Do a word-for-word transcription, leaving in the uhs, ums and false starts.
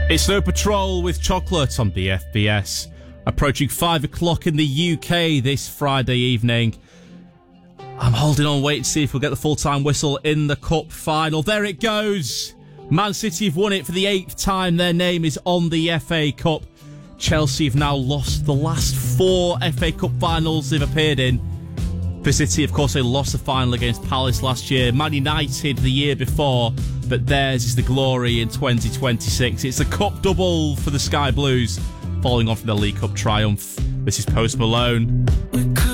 It's Snow Patrol with Chocolate on B F B S. Approaching five o'clock in the U K this Friday evening. I'm holding on, waiting to see if we'll get the full-time whistle in the Cup final. There it goes. Man City have won it for the eighth time. Their name is on the F A Cup. Chelsea have now lost the last four F A Cup finals they've appeared in. For City, of course, they lost the final against Palace last year. Man United the year before, but theirs is the glory in twenty twenty-six. It's a cup double for the Sky Blues, following on from the League Cup triumph. This is Post Malone.